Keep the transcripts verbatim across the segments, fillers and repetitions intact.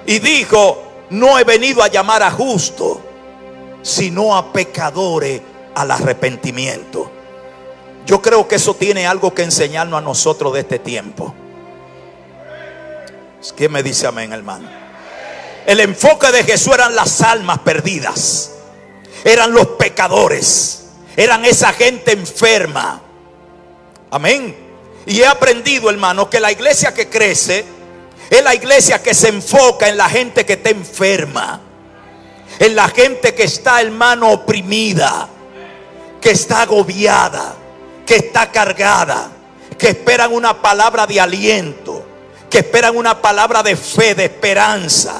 Y dijo: no he venido a llamar a justos, sino a pecadores al arrepentimiento. Yo creo que eso tiene algo que enseñarnos a nosotros de este tiempo. ¿Quién me dice amén, hermano? El enfoque de Jesús eran las almas perdidas, eran los pecadores, eran esa gente enferma. Amén. Y he aprendido, hermano, que la iglesia que crece es la iglesia que se enfoca en la gente que está enferma, en la gente que está, hermano, oprimida, que está agobiada, que está cargada, que esperan una palabra de aliento, que esperan una palabra de fe, de esperanza.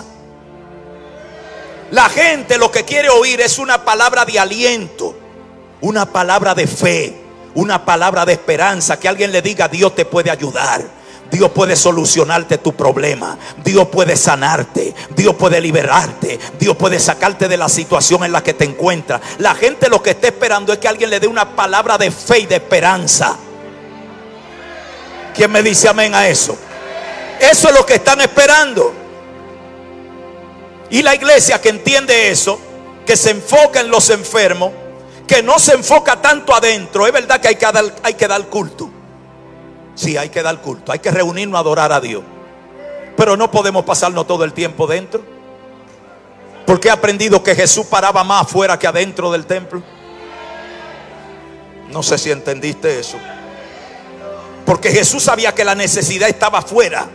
La gente lo que quiere oír es una palabra de aliento, una palabra de fe, una palabra de esperanza, que alguien le diga: Dios te puede ayudar, Dios puede solucionarte tu problema, Dios puede sanarte, Dios puede liberarte, Dios puede sacarte de la situación en la que te encuentras. La gente lo que está esperando es que alguien le dé una palabra de fe y de esperanza. ¿Quién me dice amén a eso? Eso es lo que están esperando. Y la iglesia que entiende eso, que se enfoca en los enfermos, que no se enfoca tanto adentro. Es verdad que hay que dar, hay que dar culto. Sí, hay que dar culto, hay que reunirnos a adorar a Dios, pero no podemos pasarnos todo el tiempo dentro, porque he aprendido que Jesús paraba más afuera que adentro del templo. No sé si entendiste eso. Porque Jesús sabía que la necesidad estaba afuera,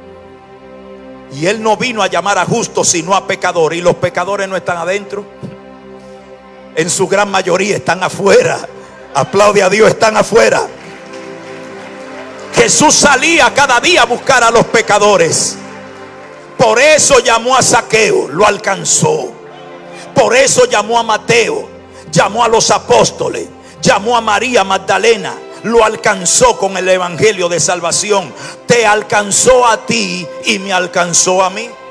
y Él no vino a llamar a justos sino a pecadores. Y los pecadores no están adentro, en su gran mayoría están afuera. Aplaude a Dios, están afuera. Jesús salía cada día a buscar a los pecadores. Por eso llamó a Zaqueo, lo alcanzó. Por eso llamó a Mateo, llamó a los apóstoles, llamó a María Magdalena, lo alcanzó con el evangelio de salvación. Te alcanzó a ti y me alcanzó a mí.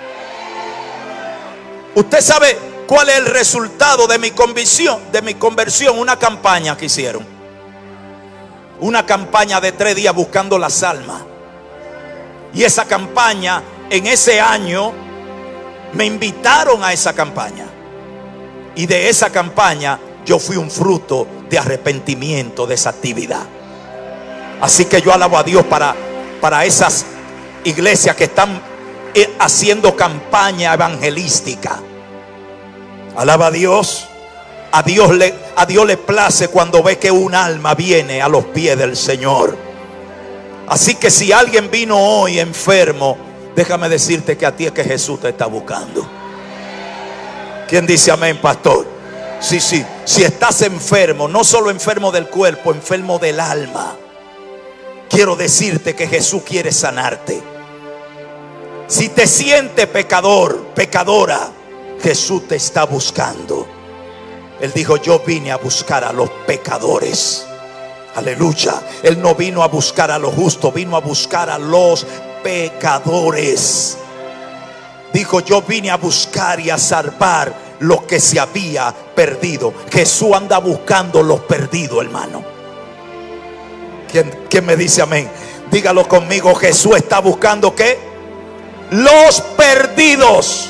Usted sabe cuál es el resultado de mi conversión, de mi conversión, una campaña que hicieron. Una campaña de tres días buscando las almas. Y esa campaña, en ese año, me invitaron a esa campaña. Y de esa campaña yo fui un fruto de arrepentimiento de esa actividad. Así que yo alabo a Dios para, para esas iglesias que están haciendo campaña evangelística. Alaba a Dios. A Dios le, a Dios le place cuando ve que un alma viene a los pies del Señor. Así que si alguien vino hoy enfermo, déjame decirte que a ti es que Jesús te está buscando. ¿Quién dice amén, pastor? Sí, sí. Si estás enfermo, no solo enfermo del cuerpo, enfermo del alma, quiero decirte que Jesús quiere sanarte. Si te sientes pecador, pecadora, Jesús te está buscando. Él dijo: yo vine a buscar a los pecadores. Aleluya. Él no vino a buscar a los justos, vino a buscar a los pecadores. Dijo: yo vine a buscar y a salvar lo que se había perdido. Jesús anda buscando los perdidos, hermano. ¿Quién, quién me dice amén? Dígalo conmigo. Jesús está buscando ¿qué? Los perdidos.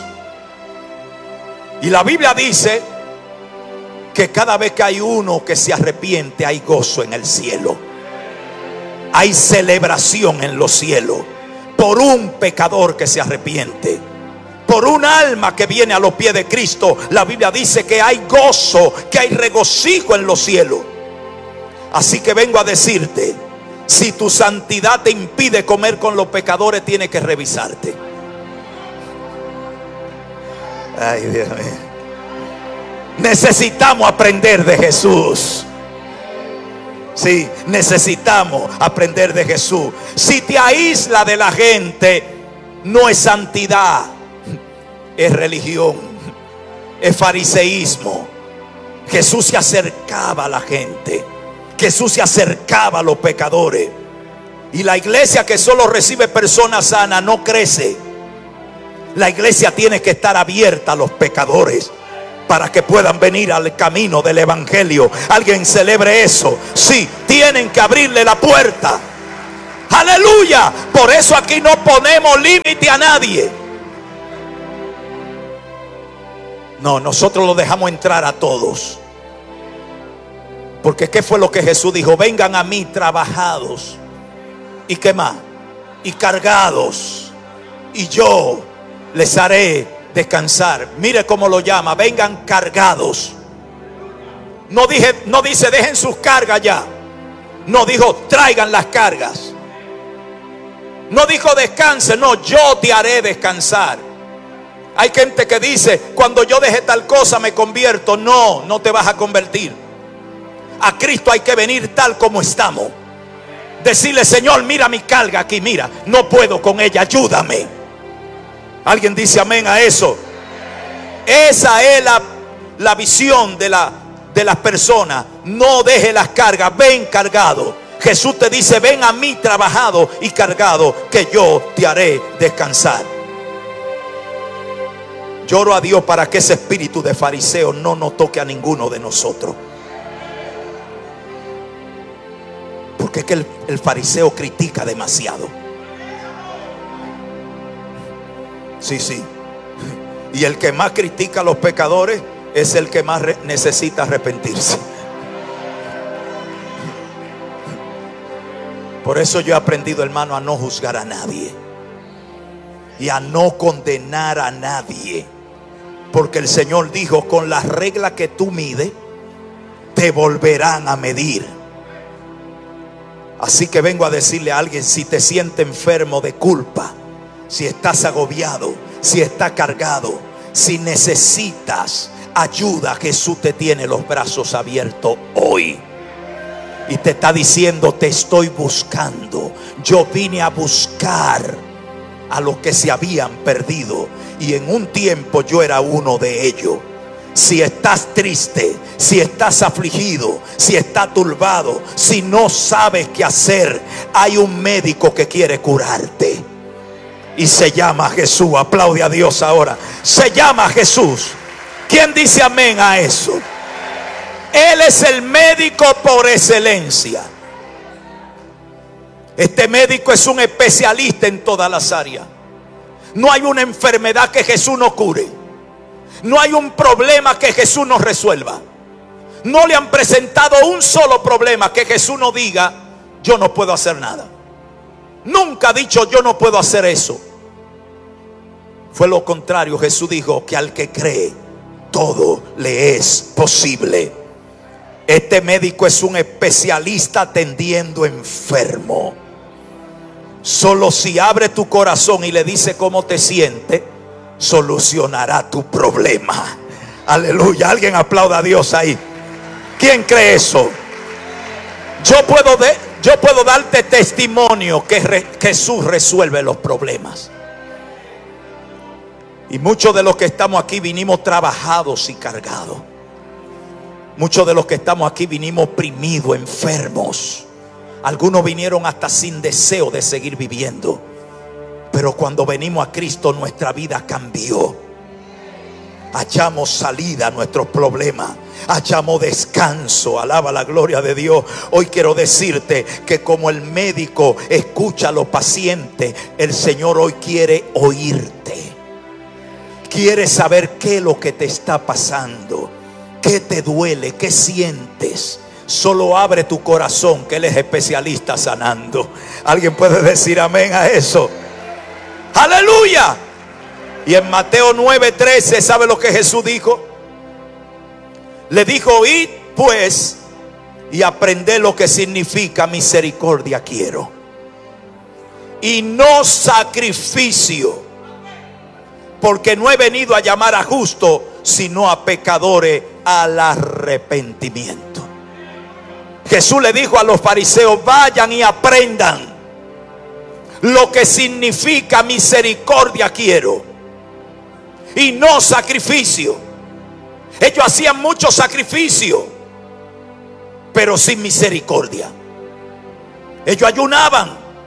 Y la Biblia dice que cada vez que hay uno que se arrepiente, hay gozo en el cielo. Hay celebración en los cielos por un pecador que se arrepiente, por un alma que viene a los pies de Cristo. La Biblia dice que hay gozo, que hay regocijo en los cielos. Así que vengo a decirte: si tu santidad te impide comer con los pecadores, tienes que revisarte. Ay, Dios mío. Necesitamos aprender de Jesús. Sí, necesitamos aprender de Jesús. Si te aísla de la gente, no es santidad, es religión, es fariseísmo. Jesús se acercaba a la gente, Jesús se acercaba a los pecadores. Y la iglesia que solo recibe personas sanas no crece. La iglesia tiene que estar abierta a los pecadores para que puedan venir al camino del evangelio. Alguien celebre eso. Sí, tienen que abrirle la puerta. Aleluya. Por eso aquí no ponemos límite a nadie. No, nosotros lo dejamos entrar a todos. Porque ¿qué fue lo que Jesús dijo? Vengan a mí trabajados. ¿Y qué más? Y cargados. Y yo les haré descansar. Mire cómo lo llama. Vengan cargados. No, dije, no dice dejen sus cargas ya. No dijo traigan las cargas. No dijo descanse. No, yo te haré descansar. Hay gente que dice cuando yo deje tal cosa me convierto. No, no te vas a convertir. A Cristo hay que venir tal como estamos. Decirle, Señor, mira mi carga aquí, mira, no puedo con ella, ayúdame. ¿Alguien dice amén a eso? Esa es la, la visión de, la, de las personas. No deje las cargas, ven cargado. Jesús te dice, ven a mí trabajado y cargado, que yo te haré descansar. Lloro a Dios para que ese espíritu de fariseo no nos toque a ninguno de nosotros. Porque es que el, el fariseo critica demasiado. Sí, sí. Y el que más critica a los pecadores es el que más re- necesita arrepentirse. Por eso yo he aprendido, hermano, a no juzgar a nadie y a no condenar a nadie. Porque el Señor dijo, con las reglas que tú mides, te volverán a medir. Así que vengo a decirle a alguien, si te sientes enfermo de culpa, si estás agobiado, si estás cargado, si necesitas ayuda, Jesús te tiene los brazos abiertos hoy. Y te está diciendo, te estoy buscando. Yo vine a buscar a los que se habían perdido. Y en un tiempo yo era uno de ellos. Si estás triste, si estás afligido, si estás turbado, si no sabes qué hacer, hay un médico que quiere curarte. Y se llama Jesús. Aplaude a Dios ahora. Se llama Jesús. ¿Quién dice amén a eso? Él es el médico por excelencia. Este médico es un especialista en todas las áreas. No hay una enfermedad que Jesús no cure. No hay un problema que Jesús no resuelva. No le han presentado un solo problema que Jesús no diga, yo no puedo hacer nada. Nunca ha dicho, yo no puedo hacer eso. Fue lo contrario. Jesús dijo que al que cree, todo le es posible. Este médico es un especialista atendiendo enfermo. Solo si abre tu corazón y le dice cómo te sientes, solucionará tu problema. Aleluya. Alguien aplauda a Dios ahí. ¿Quién cree eso? Yo puedo, de, yo puedo darte testimonio que re, Jesús resuelve los problemas. Y muchos de los que estamos aquí vinimos trabajados y cargados. Muchos de los que estamos aquí vinimos oprimidos, enfermos. Algunos vinieron hasta sin deseo de seguir viviendo. Pero cuando venimos a Cristo, nuestra vida cambió. Hallamos salida a nuestros problemas. Hallamos descanso. Alaba la gloria de Dios. Hoy quiero decirte que como el médico escucha a los pacientes, el Señor hoy quiere oírte. Quiere saber qué es lo que te está pasando. ¿Qué te duele? ¿Qué sientes? Solo abre tu corazón, que Él es especialista sanando. ¿Alguien puede decir amén a eso? ¡Aleluya! Y en Mateo nueve trece, ¿sabe lo que Jesús dijo? Le dijo, id pues y aprended lo que significa misericordia quiero, y no sacrificio, porque no he venido a llamar a justos, sino a pecadores al arrepentimiento. Jesús le dijo a los fariseos, vayan y aprendan lo que significa misericordia quiero y no sacrificio. Ellos hacían mucho sacrificio, pero sin misericordia. Ellos ayunaban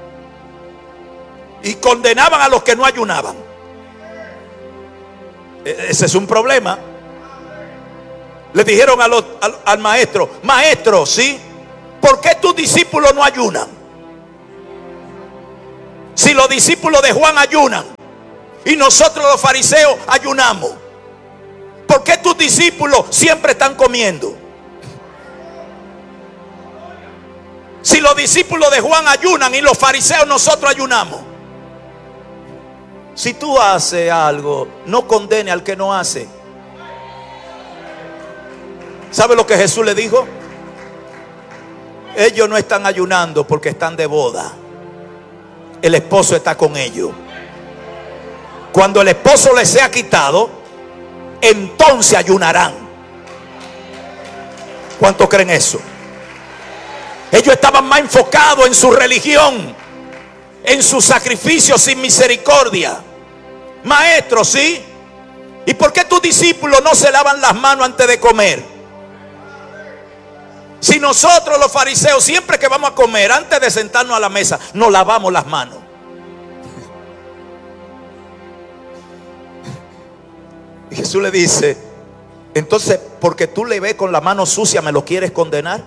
y condenaban a los que no ayunaban. Ese es un problema. Le dijeron a los, al, al maestro, maestro, ¿sí? ¿Por qué tus discípulos no ayunan? Si los discípulos de Juan ayunan y nosotros los fariseos ayunamos, ¿Por qué tus discípulos siempre están comiendo? Si los discípulos de Juan ayunan y los fariseos nosotros ayunamos. Si tú haces algo, no condene al que no hace. ¿Sabe lo que Jesús le dijo? Ellos no están ayunando porque están de boda. El esposo está con ellos. Cuando el esposo les sea quitado, entonces ayunarán. ¿Cuántos creen eso? Ellos estaban más enfocados en su religión, en su sacrificio sin misericordia. Maestro, ¿sí? ¿Y por qué tus discípulos no se lavan las manos antes de comer? Si nosotros los fariseos siempre que vamos a comer, antes de sentarnos a la mesa, nos lavamos las manos. Y Jesús le dice, entonces, porque tú le ves con la mano sucia, ¿me lo quieres condenar?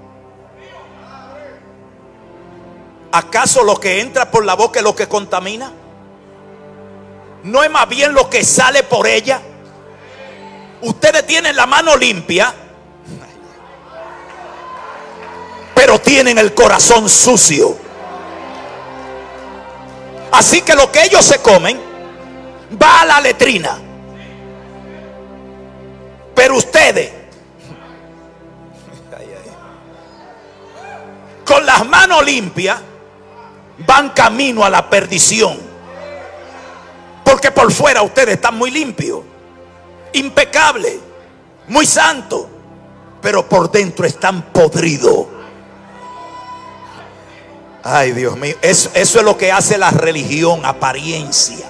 ¿Acaso lo que entra por la boca es lo que contamina? ¿No es más bien lo que sale por ella? Ustedes tienen la mano limpia, pero tienen el corazón sucio. Así que lo que ellos se comen va a la letrina, pero ustedes con las manos limpias van camino a la perdición. Porque por fuera ustedes están muy limpios, impecables, muy santos, pero por dentro están podridos. Ay, Dios mío, eso, eso es lo que hace la religión, apariencia.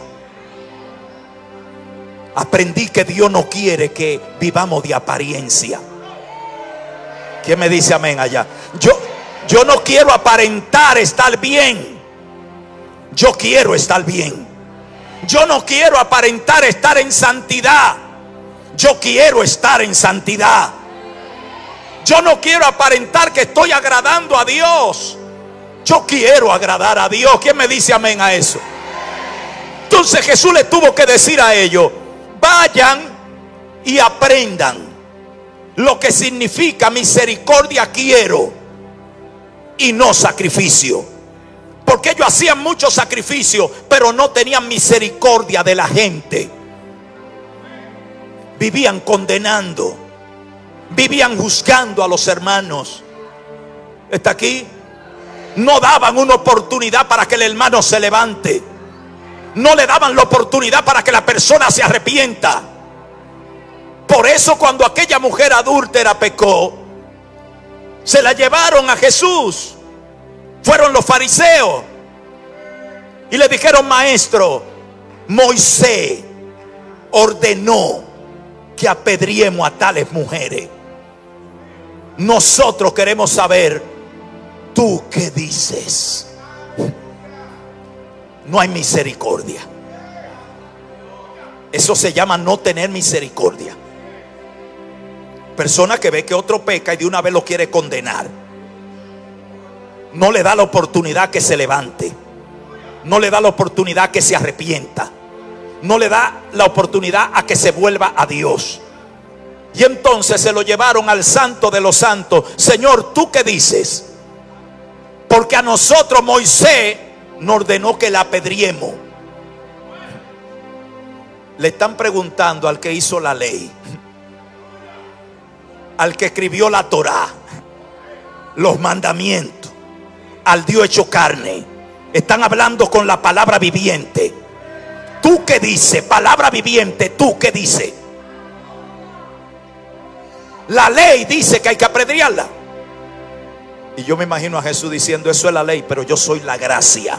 Aprendí que Dios no quiere que vivamos de apariencia. ¿Quién me dice amén allá? Yo, yo no quiero aparentar estar bien. Yo quiero estar bien. Yo no quiero aparentar estar en santidad. Yo quiero estar en santidad. Yo no quiero aparentar que estoy agradando a Dios. Yo quiero agradar a Dios. ¿Quién me dice amén a eso? Entonces Jesús le tuvo que decir a ellos: vayan y aprendan lo que significa misericordia quiero y no sacrificio. Porque ellos hacían muchos sacrificios, pero no tenían misericordia de la gente. Vivían condenando, vivían juzgando a los hermanos. ¿Está aquí? No daban una oportunidad para que el hermano se levante. No le daban la oportunidad para que la persona se arrepienta. Por eso cuando aquella mujer adúltera pecó, se la llevaron a Jesús. Fueron los fariseos y le dijeron: maestro, Moisés ordenó que apedriemos a tales mujeres. Nosotros queremos saber, ¿tú qué dices? No hay misericordia. Eso se llama no tener misericordia. Persona que ve que otro peca y de una vez lo quiere condenar. No le da la oportunidad que se levante. No le da la oportunidad que se arrepienta. No le da la oportunidad a que se vuelva a Dios. Y entonces se lo llevaron al Santo de los Santos. Señor, ¿tú qué dices? Porque a nosotros Moisés nos ordenó que la apedriemos. Le están preguntando al que hizo la ley, al que escribió la Torá, los mandamientos, al Dios hecho carne. Están hablando con la palabra viviente. ¿Tú qué dices? Palabra viviente, ¿tú qué dices? La ley dice que hay que apedrearla. Y yo me imagino a Jesús diciendo: eso es la ley, pero yo soy la gracia.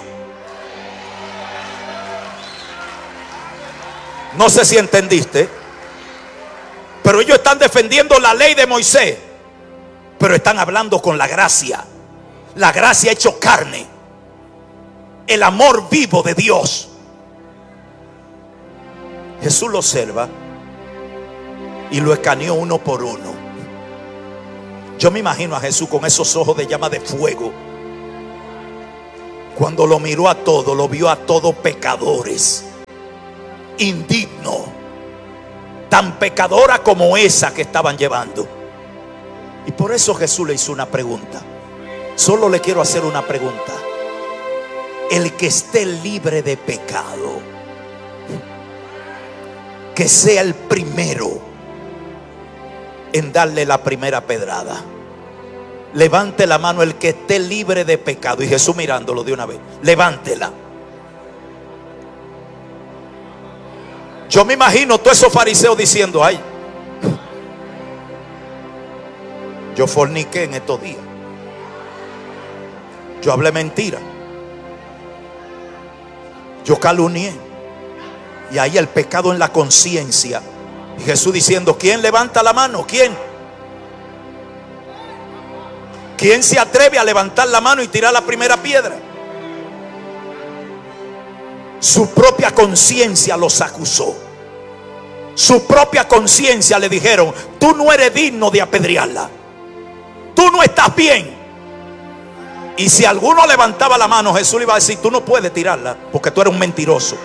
No sé si entendiste, pero ellos están defendiendo la ley de Moisés, pero están hablando con la gracia. La gracia hecho carne, el amor vivo de Dios. Jesús lo observa y lo escaneó uno por uno. Yo me imagino a Jesús con esos ojos de llama de fuego. Cuando lo miró a todo, lo vio a todos pecadores, indignos, tan pecadora como esa que estaban llevando. Y por eso Jesús le hizo una pregunta. Solo le quiero hacer una pregunta. El que esté libre de pecado, que sea el primero en darle la primera pedrada. Levante la mano el que esté libre de pecado. Y Jesús mirándolo de una vez, levántela. Yo me imagino todos esos fariseos diciendo: ay, yo forniqué en estos días, yo hablé mentira, yo calumnié. Y ahí el pecado en la conciencia. Y Jesús diciendo: ¿quién levanta la mano? ¿Quién? ¿Quién se atreve a levantar la mano y tirar la primera piedra? Su propia conciencia los acusó. Su propia conciencia le dijeron: tú no eres digno de apedrearla, tú no estás bien. Y si alguno levantaba la mano, Jesús le iba a decir: tú no puedes tirarla porque tú eres un mentiroso,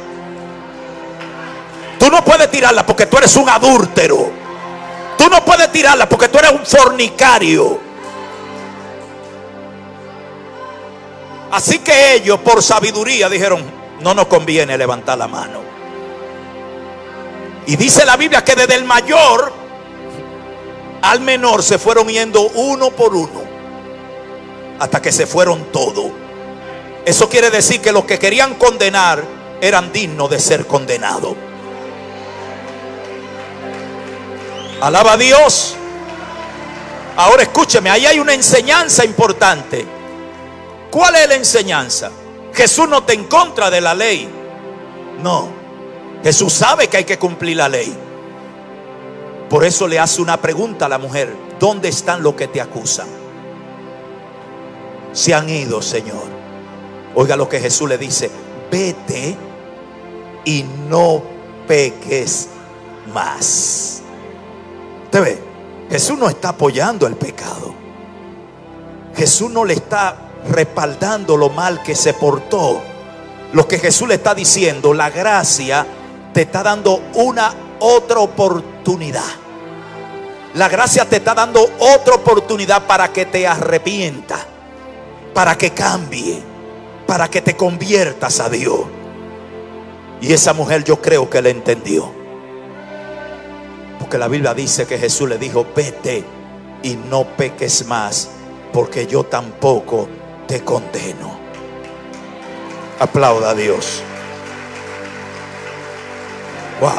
tú no puedes tirarla porque tú eres un adúltero, tú no puedes tirarla porque tú eres un fornicario. Así que ellos, por sabiduría, dijeron: no nos conviene levantar la mano. Y dice la Biblia que desde el mayor al menor se fueron yendo uno por uno, hasta que se fueron todos. Eso quiere decir que los que querían condenar eran dignos de ser condenados. Alaba a Dios. Ahora escúcheme, ahí hay una enseñanza importante. ¿Cuál es la enseñanza? Jesús no está en contra de la ley. No, Jesús sabe que hay que cumplir la ley. Por eso le hace una pregunta a la mujer: ¿dónde están los que te acusan? Se han ido, Señor. Oiga lo que Jesús le dice: vete y no peques más. ¿Usted ve? Jesús no está apoyando el pecado. Jesús no le está respaldando lo mal que se portó. Lo que Jesús le está diciendo: la gracia te está dando una otra oportunidad. La gracia te está dando otra oportunidad para que te arrepientas, para que cambie, para que te conviertas a Dios. Y esa mujer, yo creo que le entendió, porque la Biblia dice que Jesús le dijo: vete y no peques más, porque yo tampoco te condeno. Aplauda a Dios. Wow.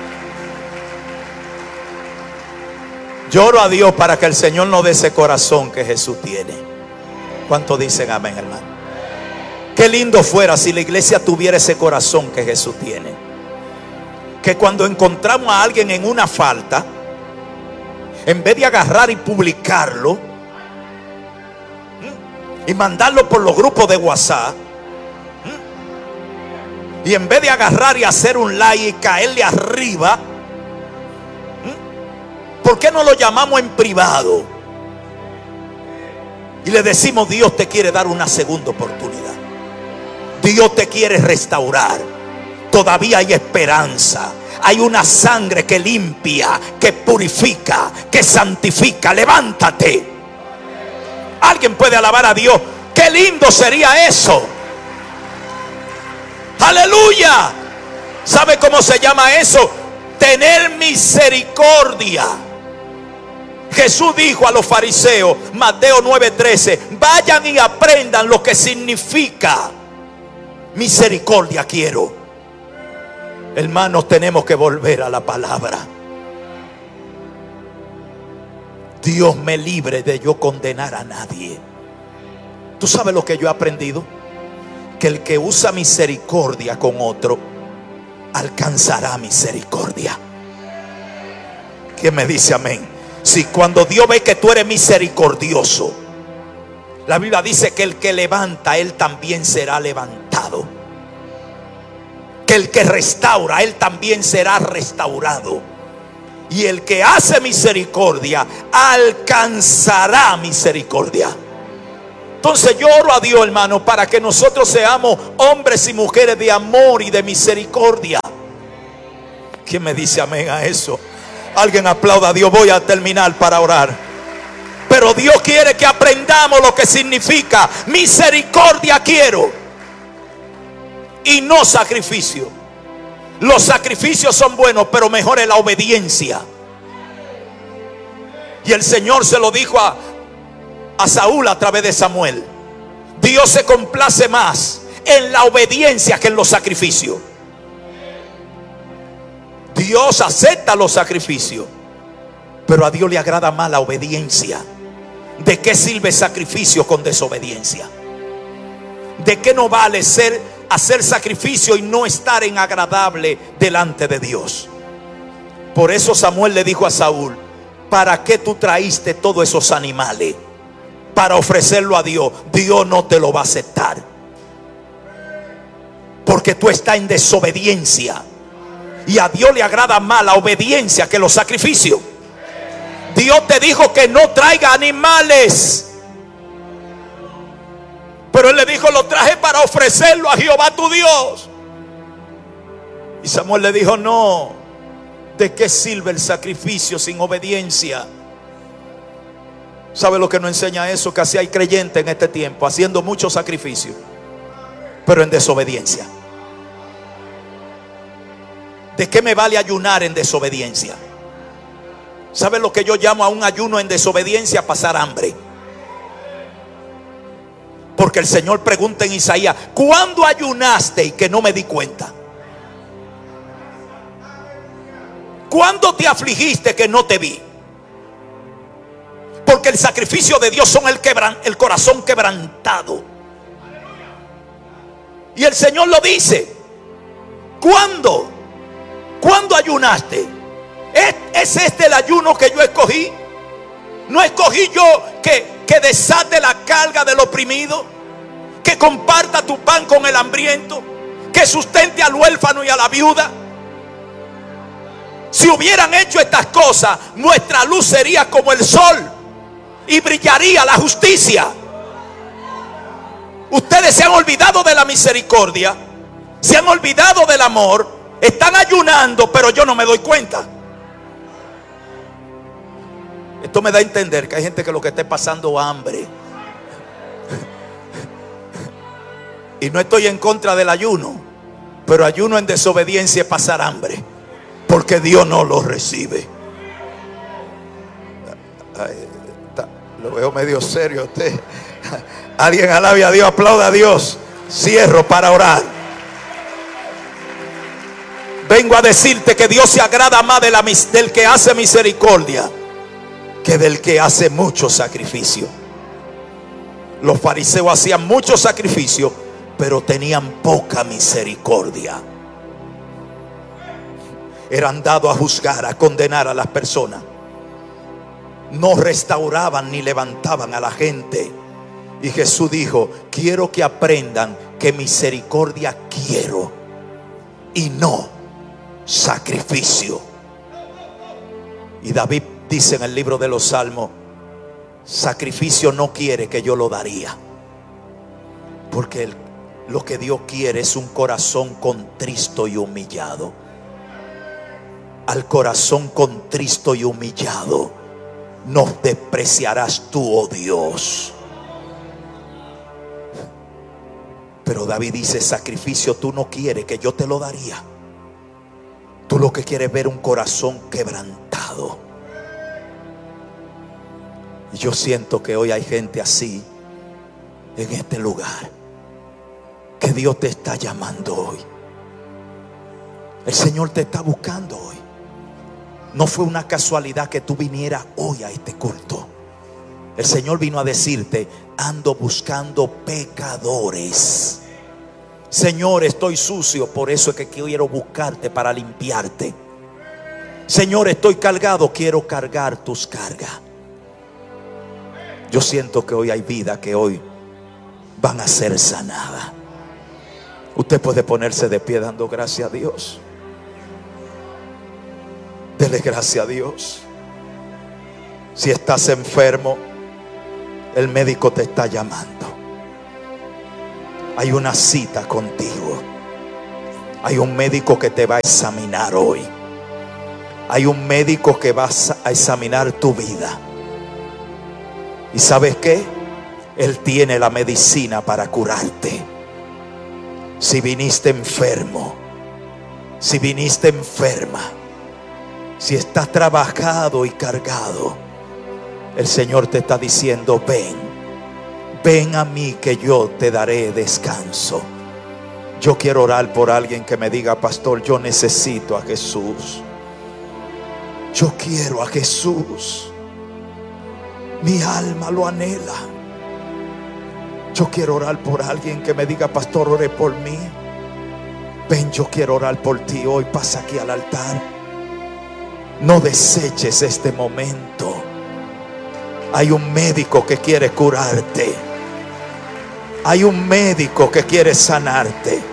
Lloro a Dios para que el Señor nos dé ese corazón que Jesús tiene. ¿Cuántos dicen amén, hermano? Qué lindo fuera si la iglesia tuviera ese corazón que Jesús tiene. Que cuando encontramos a alguien en una falta, en vez de agarrar y publicarlo y mandarlo por los grupos de WhatsApp, y en vez de agarrar y hacer un like y caerle arriba, ¿por qué no lo llamamos en privado y le decimos: Dios te quiere dar una segunda oportunidad, Dios te quiere restaurar, todavía hay esperanza, hay una sangre que limpia, que purifica, que santifica, levántate? Alguien puede alabar a Dios. Qué lindo sería eso. Aleluya. ¿Sabe cómo se llama eso? Tener misericordia. Jesús dijo a los fariseos, Mateo nueve trece: vayan y aprendan lo que significa misericordia quiero. Hermanos, tenemos que volver a la palabra. Dios me libre de yo condenar a nadie. ¿Tú sabes lo que yo he aprendido? Que el que usa misericordia con otro alcanzará misericordia. ¿Quién me dice amén? Si cuando Dios ve que tú eres misericordioso, la Biblia dice que el que levanta, él también será levantado. Que el que restaura, él también será restaurado. Y el que hace misericordia alcanzará misericordia. Entonces yo oro a Dios, hermano, para que nosotros seamos hombres y mujeres de amor y de misericordia. ¿Quién me dice amén a eso? Alguien aplauda a Dios. Voy a terminar para orar. Pero Dios quiere que aprendamos lo que significa misericordia quiero y no sacrificio. Los sacrificios son buenos, pero mejor es la obediencia. Y el Señor se lo dijo a, a Saúl a través de Samuel. Dios se complace más en la obediencia que en los sacrificios. Dios acepta los sacrificios, pero a Dios le agrada más la obediencia. ¿De qué sirve sacrificio con desobediencia? ¿De qué no vale ser, hacer sacrificio y no estar en agradable delante de Dios? Por eso Samuel le dijo a Saúl: ¿para qué tú traíste todos esos animales? Para ofrecerlo a Dios. Dios no te lo va a aceptar, porque tú estás en desobediencia. Y a Dios le agrada más la obediencia que los sacrificios. Dios te dijo que no traiga animales, pero Él le dijo: lo traje para ofrecerlo a Jehová tu Dios. Y Samuel le dijo: no, ¿de qué sirve el sacrificio sin obediencia? ¿Sabe lo que nos enseña eso? Que así hay creyentes en este tiempo haciendo muchos sacrificios, pero en desobediencia. ¿De qué me vale ayunar en desobediencia? ¿Sabe lo que yo llamo a un ayuno en desobediencia? Pasar hambre. Porque el Señor pregunta en Isaías: ¿cuándo ayunaste y que no me di cuenta? ¿Cuándo te afligiste que no te vi? Porque el sacrificio de Dios son el, quebran, el corazón quebrantado. Y el Señor lo dice: ¿cuándo? ¿Cuándo ayunaste? ¿Es, ¿Es este el ayuno que yo escogí? ¿No escogí yo que, que desate la carga del oprimido? ¿Que comparta tu pan con el hambriento? ¿Que sustente al huérfano y a la viuda? Si hubieran hecho estas cosas, nuestra luz sería como el sol y brillaría la justicia. Ustedes se han olvidado de la misericordia, se han olvidado del amor. Están ayunando, pero yo no me doy cuenta. Esto me da a entender que hay gente que lo que está pasando hambre. Y no estoy en contra del ayuno, pero ayuno en desobediencia es pasar hambre, porque Dios no lo recibe. Ay, está, lo veo medio serio usted. Alguien alabe a Dios, aplauda a Dios. Cierro para orar. Vengo a decirte que Dios se agrada más de la, del que hace misericordia que del que hace mucho sacrificio. Los fariseos hacían mucho sacrificio, pero tenían poca misericordia. Eran dados a juzgar, a condenar a las personas. No restauraban ni levantaban a la gente. Y Jesús dijo: quiero que aprendan que misericordia quiero y no sacrificio. Y David dice en el libro de los Salmos: sacrificio no quiere, que yo lo daría. Porque el, lo que Dios quiere es un corazón contristo y humillado. Al corazón contristo y humillado no despreciarás tú, oh Dios. Pero David dice: sacrificio tú no quieres, que yo te lo daría. Tú lo que quieres es ver un corazón quebrantado. Y yo siento que hoy hay gente así en este lugar, que Dios te está llamando hoy. El Señor te está buscando hoy. No fue una casualidad que tú vinieras hoy a este culto. El Señor vino a decirte: ando buscando pecadores. Señor, estoy sucio, por eso es que quiero buscarte para limpiarte. Señor, estoy cargado, quiero cargar tus cargas. Yo siento que hoy hay vida que hoy van a ser sanadas. Usted puede ponerse de pie dando gracias a Dios. Dele gracias a Dios. Si estás enfermo, el médico te está llamando. Hay una cita contigo. Hay un médico que te va a examinar hoy. Hay un médico que va a examinar tu vida. ¿Y sabes qué? Él tiene la medicina para curarte. Si viniste enfermo, si viniste enferma, si estás trabajado y cargado, el Señor te está diciendo: ven, ven a mí que yo te daré descanso. Yo quiero orar por alguien que me diga: pastor, yo necesito a Jesús. Yo quiero a Jesús. Mi alma lo anhela. Yo quiero orar por alguien que me diga: pastor, ore por mí. Ven, yo quiero orar por ti hoy. Pasa aquí al altar. No deseches este momento. Hay un médico que quiere curarte. Hay un médico que quiere sanarte.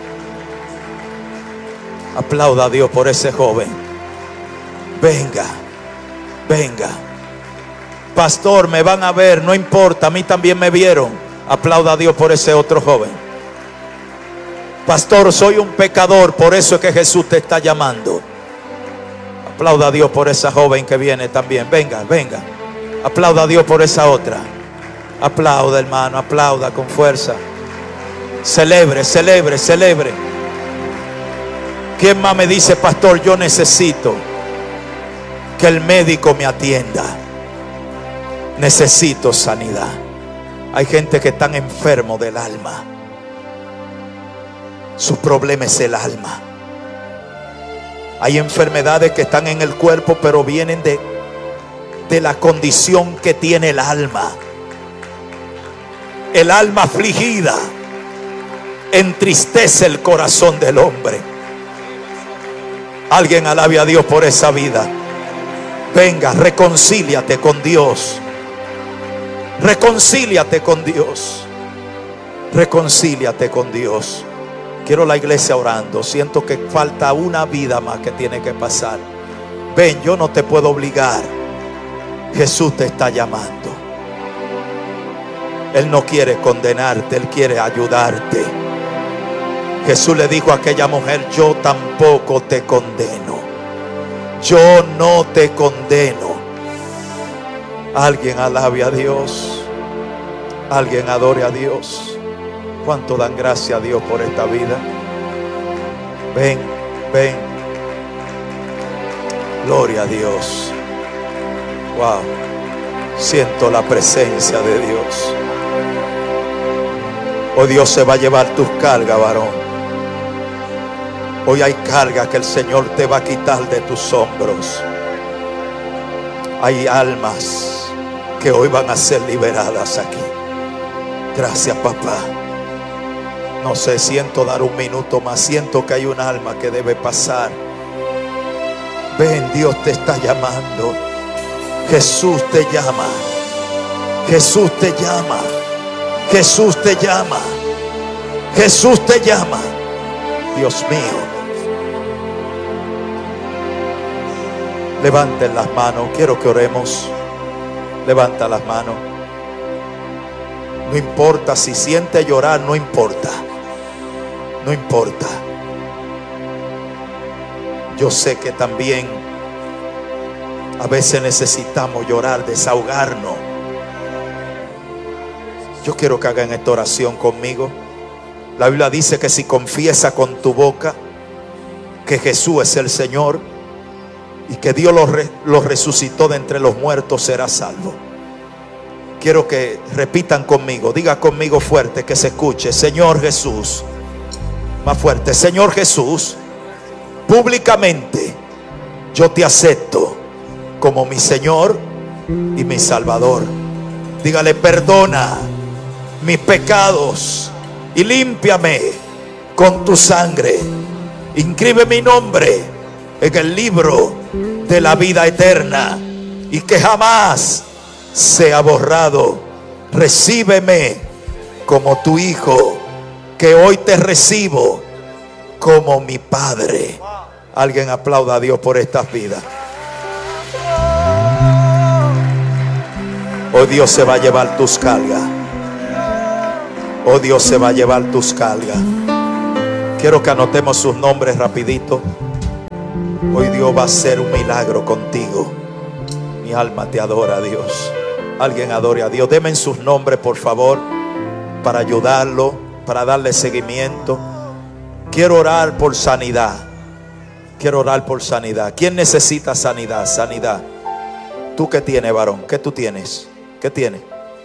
Aplauda a Dios por ese joven. Venga, venga. Pastor, me van a ver, no importa, a mí también me vieron. Aplauda a Dios por ese otro joven. Pastor, soy un pecador, por eso es que Jesús te está llamando. Aplauda a Dios por esa joven que viene también. Venga, venga. Aplauda a Dios por esa otra. Aplauda, hermano, aplauda con fuerza. Celebre, celebre, celebre. ¿Quién más me dice: pastor, yo necesito que el médico me atienda? Necesito sanidad. Hay gente que están enfermo del alma. Su problema es el alma. Hay enfermedades que están en el cuerpo, pero vienen de, de la condición que tiene el alma. El alma afligida entristece el corazón del hombre. Alguien alabe a Dios por esa vida. Venga, reconcíliate con Dios. Reconcíliate con Dios. Reconcíliate con Dios. Quiero la iglesia orando. Siento que falta una vida más que tiene que pasar. Ven, yo no te puedo obligar. Jesús te está llamando. Él no quiere condenarte, Él quiere ayudarte. Jesús le dijo a aquella mujer: yo tampoco te condeno. Yo no te condeno. Alguien alabe a Dios. Alguien adore a Dios. ¿Cuánto dan gracias a Dios por esta vida? Ven, ven. Gloria a Dios. Wow. Siento la presencia de Dios. Hoy Dios se va a llevar tus cargas, varón. Hoy hay carga que el Señor te va a quitar de tus hombros. Hay almas que hoy van a ser liberadas aquí. Gracias, papá. No sé, siento dar un minuto más. Siento que hay un alma que debe pasar. Ven, Dios te está llamando. Jesús te llama. Jesús te llama. Jesús te llama. Jesús te llama. Dios mío. Levanten las manos. Quiero que oremos. Levanta las manos. No importa si siente llorar, no importa. No importa. Yo sé que también a veces necesitamos llorar, desahogarnos. Yo quiero que hagan esta oración conmigo. La Biblia dice que si confiesa con tu boca que Jesús es el Señor y que Dios lo, re, lo resucitó de entre los muertos, serás salvo. Quiero que repitan conmigo. Diga conmigo fuerte, que se escuche: Señor Jesús. Más fuerte: Señor Jesús, públicamente yo te acepto como mi Señor y mi Salvador. Dígale: perdona mis pecados y límpiame con tu sangre. Inscribe mi nombre en el libro de la vida eterna y que jamás sea borrado. Recíbeme como tu hijo, que hoy te recibo como mi Padre. Alguien aplauda a Dios por estas vidas. Hoy Dios se va a llevar tus cargas. Hoy Dios se va a llevar tus cargas. Quiero que anotemos sus nombres rapidito. Hoy Dios va a hacer un milagro contigo. Mi alma te adora, Dios. Alguien adore a Dios. Deme en sus nombres, por favor, para ayudarlo, para darle seguimiento. Quiero orar por sanidad. Quiero orar por sanidad. ¿Quién necesita sanidad? Sanidad. ¿Tú qué tienes, varón? ¿Qué tú tienes? ¿Qué tienes?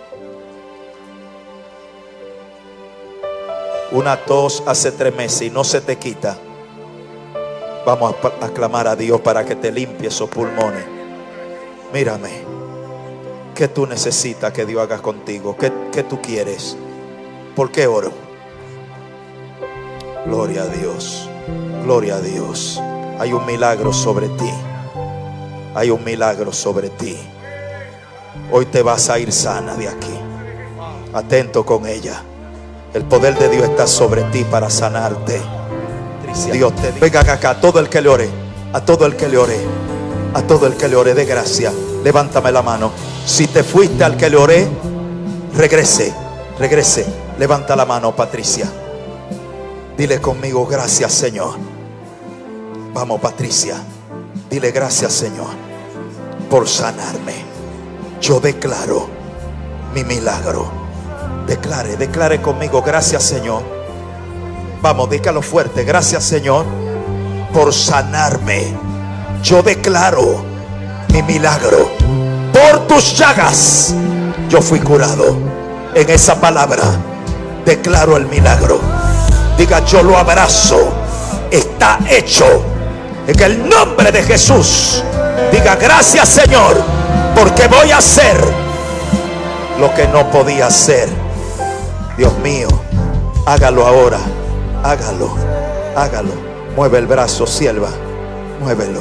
Una tos hace tres meses y no se te quita. Vamos a clamar a Dios para que te limpie esos pulmones. Mírame. ¿Qué tú necesitas que Dios haga contigo? ¿Qué, qué tú quieres? ¿Por qué oro? Gloria a Dios. Gloria a Dios. Hay un milagro sobre ti. Hay un milagro sobre ti. Hoy te vas a ir sana de aquí. Atento con ella. El poder de Dios está sobre ti para sanarte. Dios te venga acá, a todo el que le ore, a todo el que le ore, a todo el que le ore de gracia. Levántame la mano. Si te fuiste al que le oré, regrese, regrese. Levanta la mano, Patricia. Dile conmigo, gracias, Señor. Vamos, Patricia. Dile gracias, Señor, por sanarme. Yo declaro mi milagro. Declare, declare conmigo, gracias, Señor. Vamos, dígalo fuerte. Gracias, Señor, por sanarme. Yo declaro mi milagro. Por tus llagas yo fui curado. En esa palabra declaro el milagro. Diga, yo lo abrazo. Está hecho. En el nombre de Jesús. Diga, gracias, Señor, porque voy a hacer lo que no podía hacer. Dios mío, hágalo ahora. Hágalo, hágalo. Mueve el brazo, sierva. Muévelo.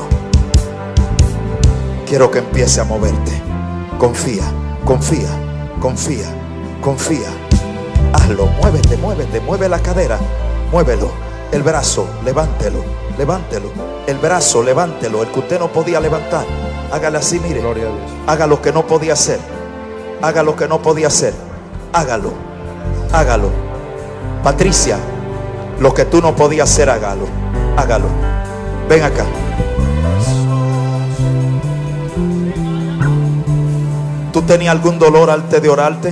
Quiero que empiece a moverte. Confía, confía, confía, confía. Hazlo, muévete, muévete, mueve la cadera. Muévelo. El brazo, levántelo, levántelo. El brazo, levántelo. El que usted no podía levantar. Hágale así, mire. Gloria a Dios. Haga lo que no podía hacer. Haga lo que no podía hacer. Hágalo, hágalo. Patricia, lo que tú no podías hacer, hágalo. Hágalo. Ven acá. ¿Tú tenías algún dolor antes de orarte?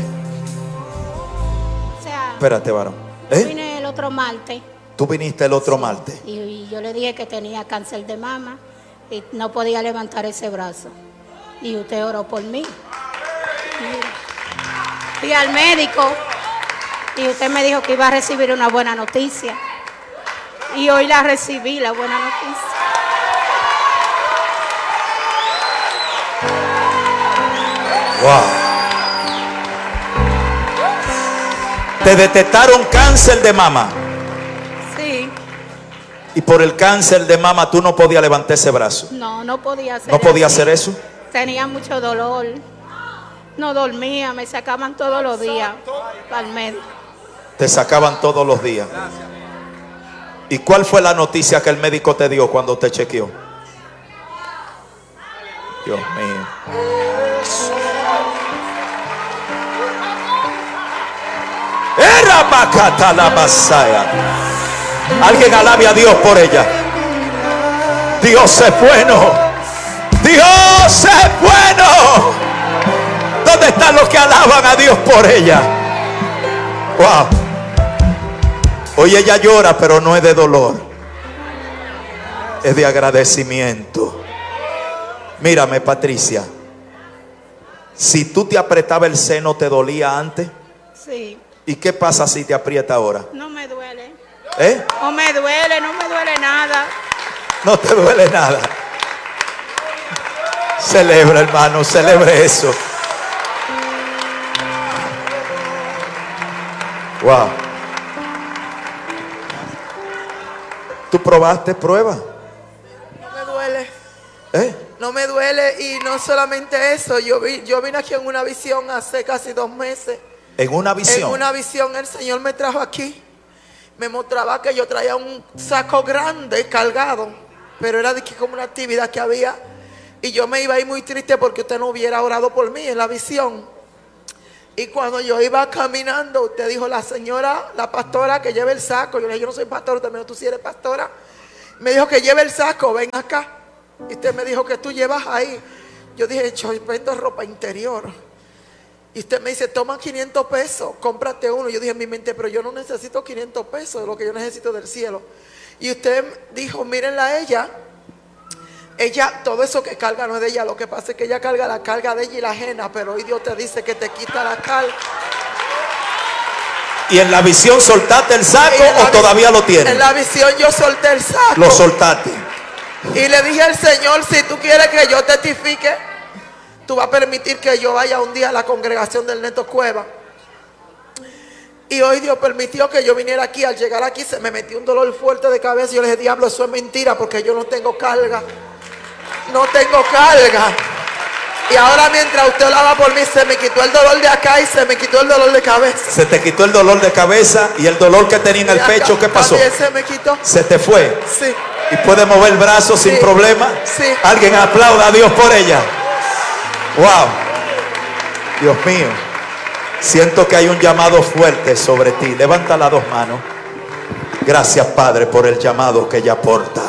O sea, Espérate, varón. yo ¿Eh? vine el otro martes Tú viniste el otro martes. y, y yo le dije que tenía cáncer de mama y no podía levantar ese brazo. Y usted oró por mí. Y fui al médico y usted me dijo que iba a recibir una buena noticia. Y hoy la recibí, la buena noticia. Wow. Te detectaron cáncer de mama. Sí. Y por el cáncer de mama tú no podías levantar ese brazo. No, no podía hacer ¿No podía así. hacer eso? Tenía mucho dolor. No dormía, me sacaban todos los días al médico. Te sacaban todos los días. ¿Y cuál fue la noticia que el médico te dio cuando te chequeó? Dios mío. Era Macata la Masaya. Alguien alabe a Dios por ella. Dios es bueno. Dios es bueno. ¿Dónde están los que alaban a Dios por ella? Wow. Hoy ella llora, pero no es de dolor, es de agradecimiento. Mírame, Patricia. Si tú te apretabas el seno, ¿te dolía antes? Sí. ¿Y qué pasa si te aprieta ahora? No me duele. ¿Eh? No me duele, no me duele nada. No te duele nada. Celebra, hermano, celebre eso. Wow. ¿Tú probaste? Prueba. No me duele, ¿Eh? no me duele. Y no solamente eso, yo, vi, yo vine aquí en una visión hace casi dos meses. En una visión. En una visión el Señor me trajo aquí. Me mostraba que yo traía un saco grande cargado, pero era de que como una actividad que había. Y yo me iba a ir muy triste porque usted no hubiera orado por mí en la visión. Y cuando yo iba caminando, usted dijo, la señora, la pastora que lleva el saco. Yo le dije, yo no soy pastor, también tú sí eres pastora. Me dijo que lleve el saco, ven acá. Y usted me dijo que tú llevas ahí. Yo dije, yo vendo ropa interior. Y usted me dice, toma quinientos pesos, cómprate uno. Yo dije en mi mente, pero yo no necesito quinientos pesos, lo que yo necesito del cielo. Y usted dijo, mírenla a ella. Ella, todo eso que carga no es de ella. Lo que pasa es que ella carga la carga de ella y la ajena. Pero hoy Dios te dice que te quita la carga. ¿Y en la visión soltaste el saco o vi- todavía lo tienes? En la visión yo solté el saco. Lo soltaste. Y le dije al Señor, si tú quieres que yo testifique, tú vas a permitir que yo vaya un día a la congregación del Neto Cueva. Y hoy Dios permitió que yo viniera aquí. Al llegar aquí se me metió un dolor fuerte de cabeza. Yo le dije, diablo, eso es mentira porque yo no tengo carga. No tengo carga. Y ahora mientras usted oraba por mí, se me quitó el dolor de acá y se me quitó el dolor de cabeza. Se te quitó el dolor de cabeza y el dolor que tenía en el De acá pecho, ¿qué pasó? también se me quitó. Se te fue. Sí. Y puede mover el brazo sin Sí. problema. Sí. Alguien aplauda a Dios por ella. Wow. Dios mío. Siento que hay un llamado fuerte sobre ti. Levanta las dos manos. Gracias, Padre, por el llamado que ella porta.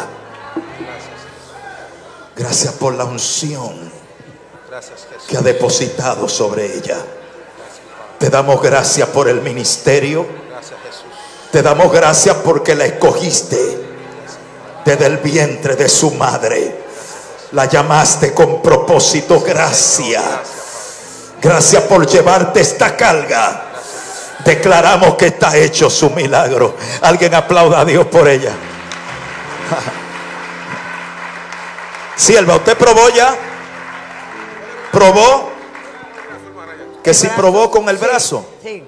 Gracias por la unción que ha depositado sobre ella. Te damos gracias por el ministerio. Te damos gracias porque la escogiste desde el vientre de su madre. La llamaste con propósito. Gracias. Gracias por llevarte esta carga. Declaramos que está hecho su milagro. Alguien aplauda a Dios por ella. Sierva, ¿usted probó ya? ¿Probó? Que si probó con el brazo. Sí.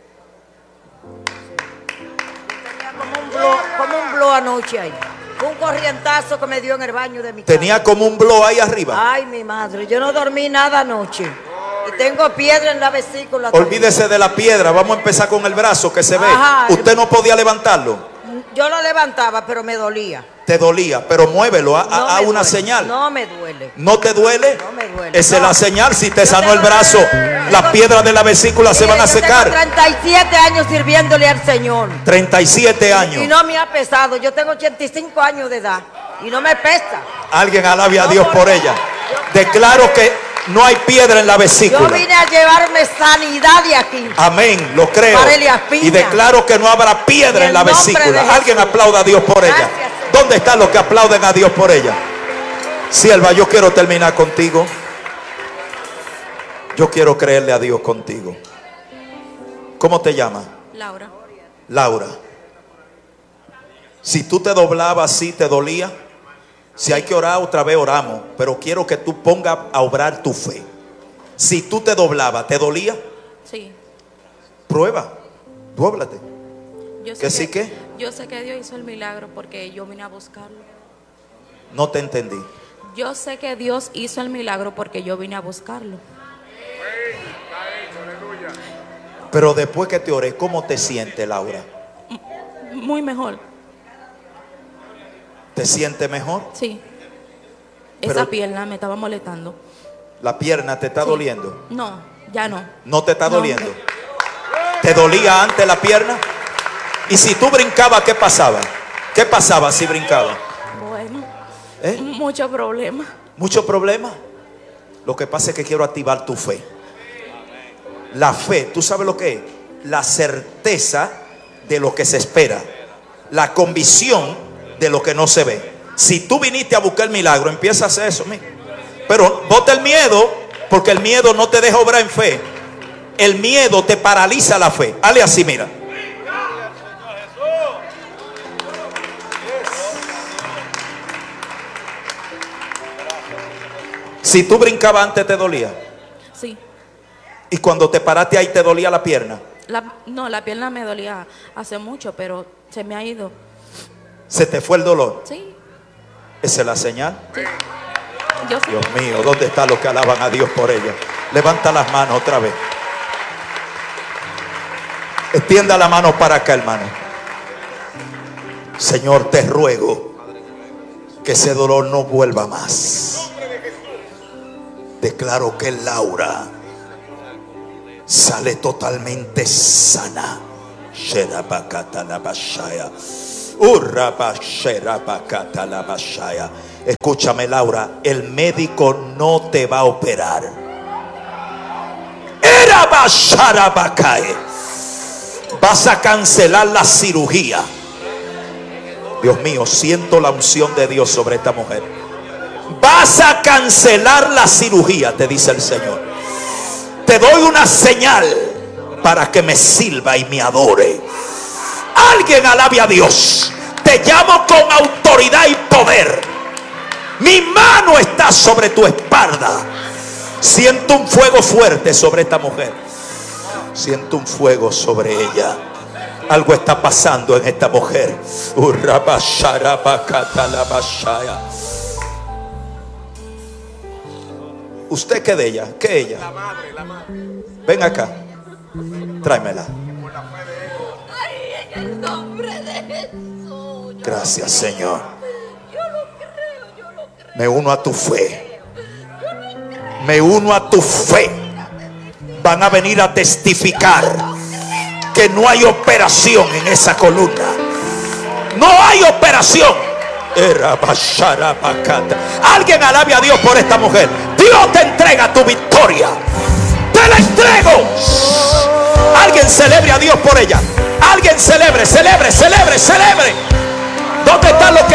Tenía como un blow, como un blow anoche ahí. Un corrientazo que me dio en el baño de mi casa. Tenía como un blow ahí arriba. Ay, mi madre, yo no dormí nada anoche. Y tengo piedra en la vesícula. también. Olvídese de la piedra. Vamos a empezar con el brazo que se ve. Ajá. Usted no podía levantarlo. Yo lo levantaba, pero me dolía. Te dolía, pero muévelo. A, No a me una duele, señal. No me duele. ¿No te duele? No me duele. Esa es No. la señal. Si te Yo sanó el tengo- brazo, las tengo- piedras de la vesícula se Mire, van a yo secar. Tengo treinta y siete años sirviéndole al Señor. treinta y siete años. Y no me ha pesado. Yo tengo ochenta y cinco años de edad. Y no me pesa. Alguien alabe a No, Dios por porque- ella. yo- Declaro que no hay piedra en la Yo vesícula. vine a llevarme sanidad de aquí. Amén, lo creo. Párele a piña. Y declaro que no habrá piedra En en la el nombre vesícula. de Alguien Jesús. aplauda a Dios por ella. Gracias, Señor. ¿Dónde están los que aplauden a Dios por ella? Sierva, yo quiero terminar contigo. Yo quiero creerle a Dios contigo. ¿Cómo te llamas? Laura, Laura. Si tú te doblabas así, te dolía. Si hay que orar, otra vez oramos. Pero quiero que tú pongas a obrar tu fe. Si tú te doblabas, ¿te dolía? sí. Prueba. Dóblate. Yo sé ¿Que sí qué? Yo sé que Dios hizo el milagro porque yo vine a buscarlo. No te entendí. Yo sé que Dios hizo el milagro porque yo vine a buscarlo. Pero después que te oré, ¿cómo te sientes, Laura? Muy mejor, ¿Te sientes mejor? sí. Pero- Esa pierna me estaba molestando. ¿La pierna te está Sí. doliendo? No, ya no. ¿No te está No. doliendo? ¿Te dolía antes la pierna? Y si tú brincabas, ¿qué pasaba? ¿Qué pasaba si brincaba? Bueno, ¿Eh? mucho problema. ¿Mucho problema? Lo que pasa es que quiero activar tu fe. La fe, ¿tú sabes lo que es? La certeza de lo que se espera. La convicción de lo que no se ve. Si tú viniste a buscar el milagro, empieza a hacer eso. Mira. Pero bota el miedo, porque el miedo no te deja obrar en fe. El miedo te paraliza la fe. Hazle así, mira. Si tú brincabas antes, te dolía. Sí. Y cuando te paraste ahí, te dolía la pierna. La- no, la pierna me dolía hace mucho, pero se me ha ido. Se te fue el dolor. Sí, Esa es la señal. sí. Yo sé. Dios mío, ¿dónde están los que alaban a Dios por ella? Levanta las manos otra vez. Extienda la mano para acá, hermano. Señor, te ruego que ese dolor no vuelva más. Declaro que Laura sale totalmente sana. Escúchame, Laura, el médico no te va a operar. Vas a cancelar la cirugía. Dios mío, siento la unción de Dios sobre esta mujer. Vas a cancelar la cirugía, te dice el Señor. Te doy una señal para que me sirva y me adore. Alguien alabe a Dios. Te llamo con autoridad y poder. Mi mano está sobre tu espalda. Siento un fuego fuerte sobre esta mujer. Siento un fuego sobre ella. Algo está pasando en esta mujer. ¿Usted qué de ella? ¿Qué ella? La madre, la madre. Ven acá. Tráemela. En el nombre de Jesús. Gracias, Señor. Me uno a tu fe. Me uno a tu fe. Van a venir a testificar que no hay operación en esa columna. No hay operación. Alguien alabe a Dios por esta mujer. Dios te entrega tu victoria. Te la entrego. Alguien celebre a Dios por ella. Alguien celebre, celebre, celebre, celebre. ¿Dónde están los que